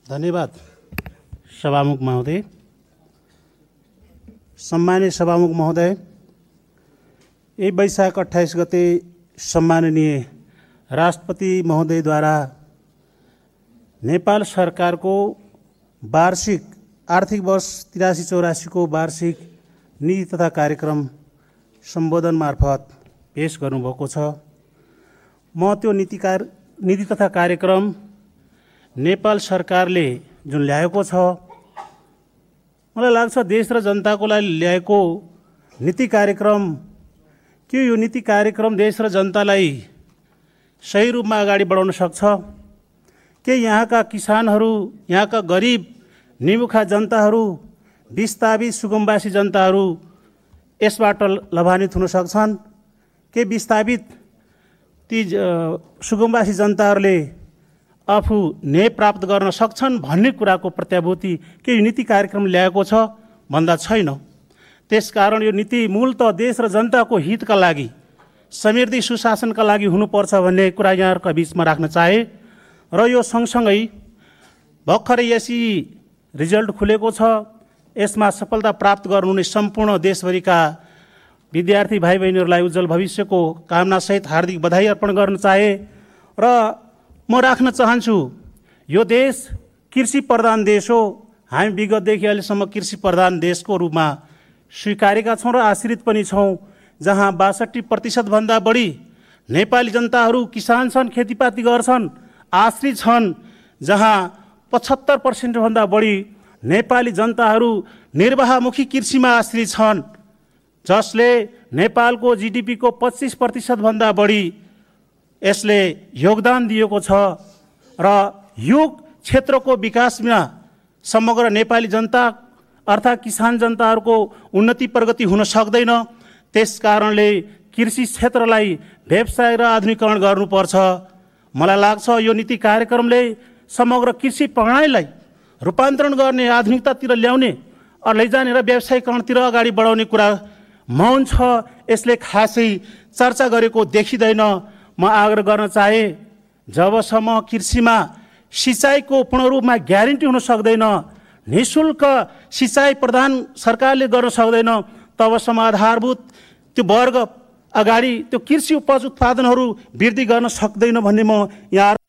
धन्यवाद सभामुख महोदय। सम्मानीय सभामुख महोदय, यही वैशाख 28 गते सम्माननीय राष्ट्रपति महोदयद्वारा नेपाल सरकारको वार्षिक आर्थिक वर्ष 83-84 को वार्षिक नीति तथा कार्यक्रम सम्बोधन मार्फत पेश गर्नुभएको छ। म त्यो नीति तथा कार्यक्रम नेपाल सरकारले जुन ल्याएको छ, मलाई लाग्छ देश र जनताको लागि ल्याएको नीति कार्यक्रम के यो नीति कार्यक्रम देश र जनतालाई सही रूपमा अगाडि बढाउन सक्छ? के यहाँका किसानहरू, यहाँका गरिब निमुखा जनताहरू, विस्थापित सुगमवासी जनताहरू यसबाट लाभान्वित हुन सक्छन्? के विस्थापित ती सुगमवासी जनताहरूले आफू न्याय प्राप्त गर्न सक्छन् भन्ने कुराको प्रत्याभूति के यो नीति कार्यक्रम ल्याएको छ भन्दा छैन। त्यसकारण यो नीति मूलतः देश र जनताको हितका लागि, समृद्धि सुशासनका लागि हुनुपर्छ भन्ने कुरा यहाँहरूका बिचमा राख्न चाहे। र यो सँगसँगै भर्खरै यसै रिजल्ट खुलेको छ। यसमा सफलता प्राप्त गर्नुहुने सम्पूर्ण देशभरिका विद्यार्थी भाइ बहिनीहरूलाई उज्जवल भविष्यको कामनासहित हार्दिक बधाई अर्पण गर्न चाहे। र म राख्न चाहन्छु, यो देश कृषि प्रधान देश हो। हामी विगतदेखि अहिलेसम्म कृषि प्रधान देशको रूपमा स्वीकारेका छौँ र आश्रित पनि छौँ, जहाँ 62% भन्दा बढी नेपाली जनताहरू किसान छन्, खेतीपाती गर्छन्, आश्रित छन्, जहाँ 75% भन्दा बढी नेपाली जनताहरू निर्वाहमुखी कृषिमा आश्रित छन्, जसले नेपालको जीडीपी को 25% भन्दा बढी यसले योगदान दिएको छ। र यो क्षेत्रको विकासमा समग्र नेपाली जनता अर्थात् किसान जनताहरूको उन्नति प्रगति हुन सक्दैन। त्यसकारणले कृषि क्षेत्रलाई व्यवसाय र आधुनिकीकरण गर्नुपर्छ। मलाई लाग्छ यो नीति कार्यक्रमले समग्र कृषि प्रणालीलाई रूपान्तरण गर्ने, आधुनिकतातिर ल्याउने र लैजाने र व्यवसायीकरणतिर अगाडि बढाउने कुरा मौन छ। यसले खासै चर्चा गरेको देखिँदैन। म आग्रह गर्न चाहे, जबसम्म कृषिमा सिँचाइको पूर्ण रूपमा ग्यारेन्टी हुन सक्दैन, निःशुल्क सिँचाइ प्रदान सरकारले गर्न सक्दैन, तबसम्म आधारभूत त्यो वर्ग अगाडि त्यो कृषि उपज उत्पादनहरू वृद्धि गर्न सक्दैन भन्ने म यहाँ